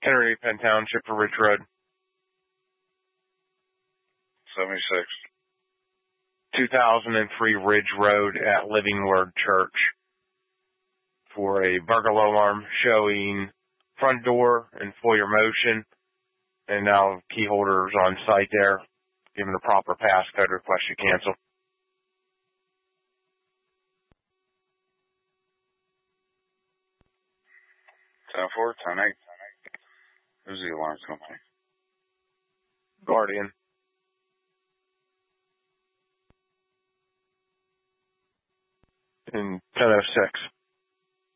Henry Penn Township for Ridge Road. 76. 2003 Ridge Road at Living Word Church for a burglar alarm showing front door and foyer motion, and now key holders on site there, given the proper passcode, request you cancel. Ten 4, 10 8. Who's the alarm company? Guardian. In 10:06.